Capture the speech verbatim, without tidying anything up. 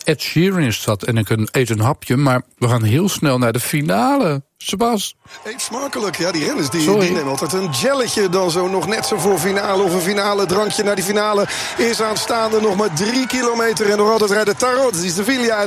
Ed Sheeran is dat en ik eet een hapje, maar we gaan heel snel naar de finale. Sebas. Eet smakelijk. Ja, die renners die, die nemen altijd een jelletje dan zo nog net zo voor finale. Of een finale drankje naar die finale is aanstaande. Nog maar drie kilometer en nog altijd rijden Tarot. Die is de Sevilla.